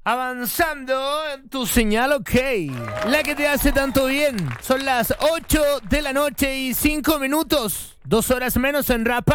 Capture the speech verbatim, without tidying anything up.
Avanzando en tu señal, ok. La que te hace tanto bien. Son las ocho de la noche y cinco minutos. Dos horas menos en Rap.